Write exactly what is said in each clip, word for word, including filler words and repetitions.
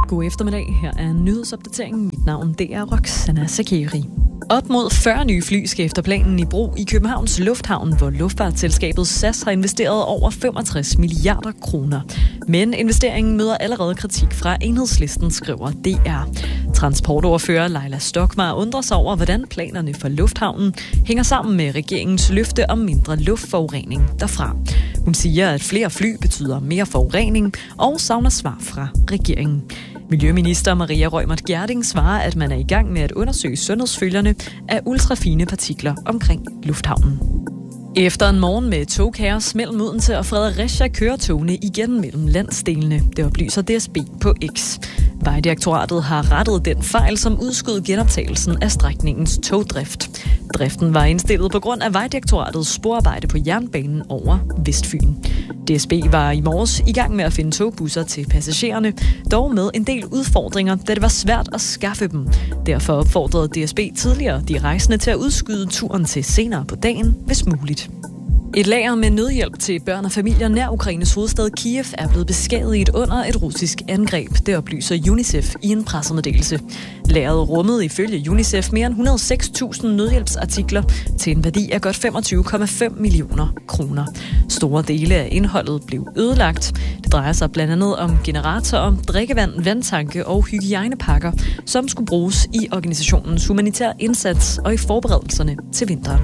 God eftermiddag. Her er nyhedsopdateringen. Mit navn det er Roxana Sakeri. Op mod fyrre nye fly skal efter planen i brug i Københavns Lufthavn, hvor luftfartsselskabet S A S har investeret over femogtres milliarder kroner. Men investeringen møder allerede kritik fra Enhedslisten, skriver D R. Transportoverfører Leila Stokmar undrer sig over, hvordan planerne for lufthavnen hænger sammen med regeringens løfte om mindre luftforurening derfra. Hun siger, at flere fly betyder mere forurening og savner svar fra regeringen. Miljøminister Maria Reumert Gjerding svarer, at man er i gang med at undersøge sundhedsfølgerne af ultrafine partikler omkring lufthavnen. Efter en morgen med togkaos mellem Odense og Fredericia kører togene igen mellem landsdelene. Det oplyser D S B på X. Vejdirektoratet har rettet den fejl, som udskød genoptagelsen af strækningens togdrift. Driften var indstillet på grund af Vejdirektoratets sporarbejde på jernbanen over Vestfyn. D S B var i morges i gang med at finde togbusser til passagererne, dog med en del udfordringer, da det var svært at skaffe dem. Derfor opfordrede D S B tidligere de rejsende til at udskyde turen til senere på dagen, hvis muligt. Et lager med nødhjælp til børn og familier nær Ukraines hovedstad Kiev er blevet beskadiget under et russisk angreb. Det oplyser UNICEF i en pressemeddelelse. Lageret rummede ifølge UNICEF mere end et hundrede og seks tusind nødhjælpsartikler til en værdi af godt femogtyve komma fem millioner kroner. Store dele af indholdet blev ødelagt. Det drejer sig blandt andet om generatorer, drikkevand, vandtanke og hygiejnepakker, som skulle bruges i organisationens humanitære indsats og i forberedelserne til vinteren.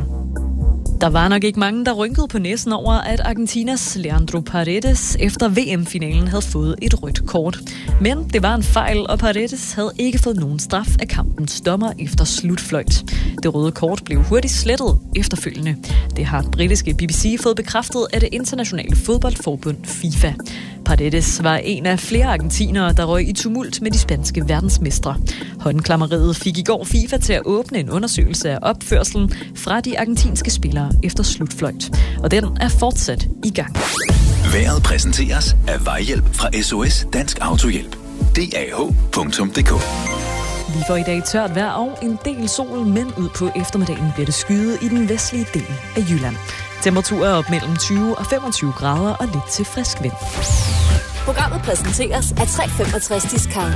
Der var nok ikke mange, der rynkede på næsen over, at Argentinas Leandro Paredes efter V M-finalen havde fået et rødt kort. Men det var en fejl, og Paredes havde ikke fået nogen straf af kampens dommer efter slutfløjt. Det røde kort blev hurtigt slettet efterfølgende. Det har britiske B B C fået bekræftet af det internationale fodboldforbund FIFA. Paredes var en af flere argentinere, der røg i tumult med de spanske verdensmestre. Håndklammeriet fik i går FIFA til at åbne en undersøgelse af opførselen fra de argentinske spillere efter slutfløjt. Og den er fortsat i gang. Vejret præsenteres af Vejhjælp fra S O S Dansk Autohjælp. D A H punktum d k. Vi får i dag tørt vejr og en del sol, men ud på eftermiddagen bliver det skyet i den vestlige del af Jylland. Temperaturer op mellem tyve og femogtyve grader og lidt til frisk vind. Programmet præsenteres af tre femogtres Discount.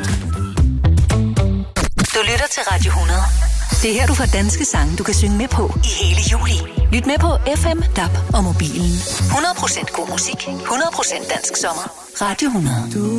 Du lytter til Radio hundrede. Det er her, du får danske sange, du kan synge med på i hele juli. Lyt med på F M, D A B og mobilen. hundrede procent god musik, hundrede procent dansk sommer. Radio hundrede.